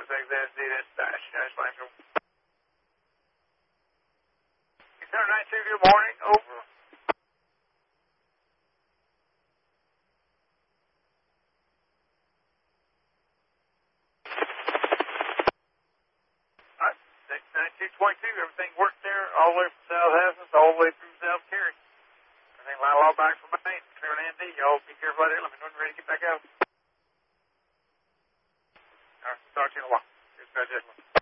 XXSD dispatch. Dash line go. 692, good morning. Over. Alright, 69222, everything worked there all the way from South Hazens all the way through South Cary. Everything line all back from Maine. Clear and ND. Y'all be careful out there. Let me know when you're ready to get back out. Alright, talk to you in a while. Dispatch,